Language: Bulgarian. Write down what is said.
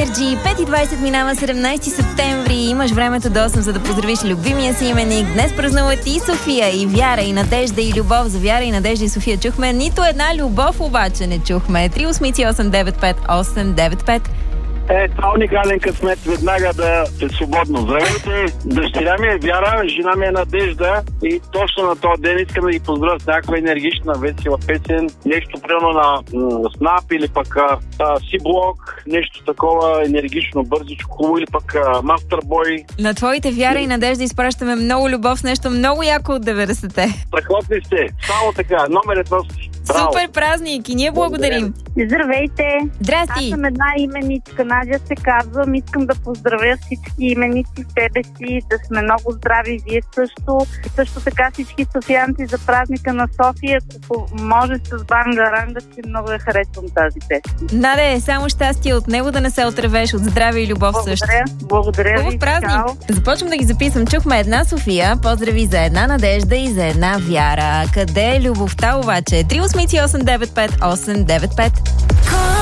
Energy. 5:20 минава 17 септември. Имаш времето до 8, за да поздравиш любимия си именик. Днес празнуват и София, и Вяра, и Надежда, и Любов. За Вяра, и Надежда, и София чухме. Нито една любов обаче не чухме. 388-958-955. Това уникален късмет, веднага да е свободно. Здравейте, дъщеря ми е Вяра, жена ми е Надежда и точно на този ден искам да ги поздравя с някаква енергична, весела песен, нещо примерно на Снап или пък Си-блок, нещо такова енергично, бързичко, хубаво или пък Мастербой. На твоите Вяра и Надежда изпращаме много любов с нещо много яко от 90-те. Страхотни сте, само така, номер едно. Супер празник и ние благодарим. Здравейте! Здрасти! Аз съм една именичка, Надя се казвам. Искам да поздравя всички именици, себе си, да сме много здрави, вие също. И също така всички софиянци за празника на София, ако може с Банга-ранга, че много я харесвам тази песен. Наде, само щастие от него, да не се отревеш, от здраве и любов също. Благодаря ви. Хубав празник! Чао. Започвам да ги записвам. Чухме една София, поздрави за една Надежда и за една Вяра. Къде е любовта обаче? 388-958-955.